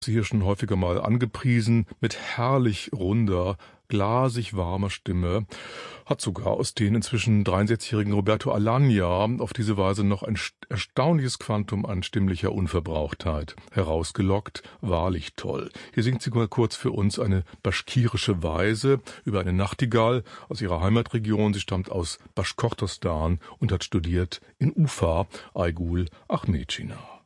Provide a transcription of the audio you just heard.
hier schon häufiger mal angepriesen, mit herrlich runder, glasig warmer Stimme, hat sogar aus den inzwischen 63-jährigen Roberto Alagna auf diese Weise noch ein erstaunliches Quantum an stimmlicher Unverbrauchtheit herausgelockt. Wahrlich toll. Hier singt sie mal kurz für uns eine baschkirische Weise über eine Nachtigall aus ihrer Heimatregion. Sie stammt aus Baschkortostan und hat studiert in Ufa, Aygul Ahmedschina.